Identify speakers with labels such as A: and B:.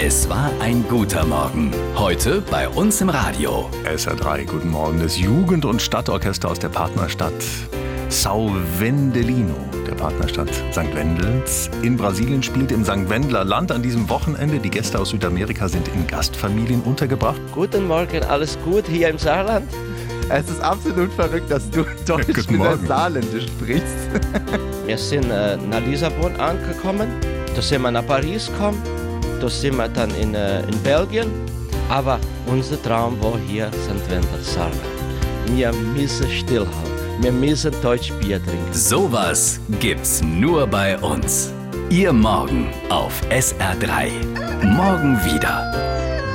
A: Es war ein guter Morgen. Heute bei uns im Radio.
B: SR3, guten Morgen. Das Jugend- und Stadtorchester aus der Partnerstadt São Vendelino, der Partnerstadt St. Wendels in Brasilien, spielt im St. Wendler Land an diesem Wochenende. Die Gäste aus Südamerika sind in Gastfamilien untergebracht.
C: Guten Morgen, alles gut hier im Saarland?
D: Es ist absolut verrückt, dass du Deutsch
B: Guten
D: mit der
B: Morgen.
D: Saarländisch sprichst.
C: Wir sind nach Lissabon angekommen, da sind wir nach Paris gekommen, da sind wir dann in Belgien, aber unser Traum war hier St. Wendel, Saarland. Wir müssen stillhalten, wir müssen Deutsch Bier trinken.
A: Sowas gibt's nur bei uns. Ihr Morgen auf SR3. Morgen wieder.